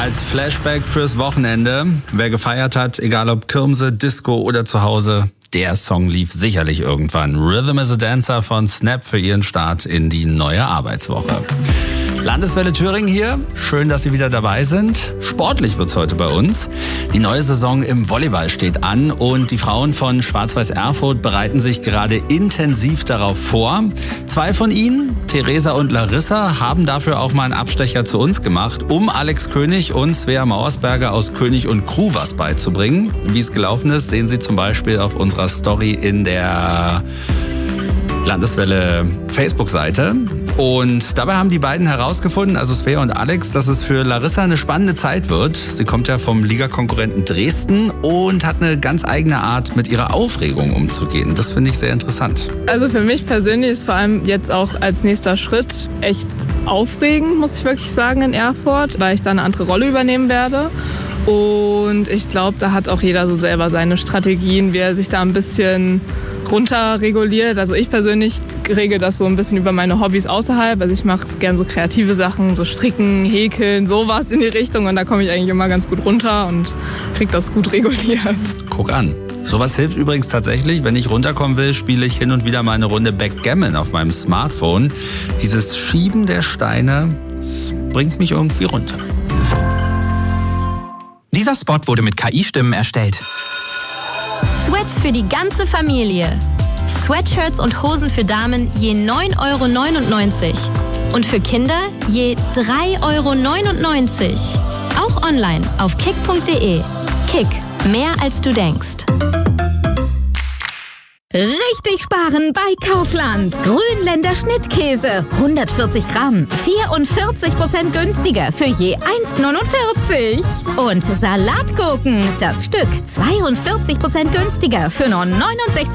als Flashback fürs Wochenende. Wer gefeiert hat, egal ob Kirmse, Disco oder zu Hause, der Song lief sicherlich irgendwann. Rhythm is a Dancer von Snap für ihren Start in die neue Arbeitswoche. Landeswelle Thüringen hier. Schön, dass Sie wieder dabei sind. Sportlich wird's heute bei uns. Die neue Saison im Volleyball steht an und die Frauen von Schwarz-Weiß Erfurt bereiten sich gerade intensiv darauf vor. 2 von ihnen, Theresa und Larissa, haben dafür auch mal einen Abstecher zu uns gemacht, um Alex König und Svea Mauersberger aus König und Crew was beizubringen. Wie es gelaufen ist, sehen Sie zum Beispiel auf unserer Story in der Landeswelle Facebook-Seite. Und dabei haben die beiden herausgefunden, also Svea und Alex, dass es für Larissa eine spannende Zeit wird. Sie kommt ja vom Ligakonkurrenten Dresden und hat eine ganz eigene Art, mit ihrer Aufregung umzugehen. Das finde ich sehr interessant. Also für mich persönlich ist vor allem jetzt auch als nächster Schritt echt aufregend, muss ich wirklich sagen, in Erfurt, weil ich da eine andere Rolle übernehmen werde. Und ich glaube, da hat auch jeder so selber seine Strategien, wie er sich da ein bisschen runterreguliert. Also ich persönlich regel das so ein bisschen über meine Hobbys außerhalb. Also ich mache gerne so kreative Sachen, so Stricken, Häkeln, sowas in die Richtung. Und da komme ich eigentlich immer ganz gut runter und kriege das gut reguliert. Guck an. Sowas hilft übrigens tatsächlich. Wenn ich runterkommen will, spiele ich hin und wieder mal eine Runde Backgammon auf meinem Smartphone. Dieses Schieben der Steine, das bringt mich irgendwie runter. Dieser Spot wurde mit KI-Stimmen erstellt. Sweats für die ganze Familie. Sweatshirts und Hosen für Damen je 9,99 € und für Kinder je 3,99 €. Auch online auf kick.de. Kick, mehr als du denkst. Richtig sparen bei Kaufland. Grünländer Schnittkäse, 140 Gramm, 44% günstiger für je 1,49 €. Und Salatgurken, das Stück 42% günstiger für nur 69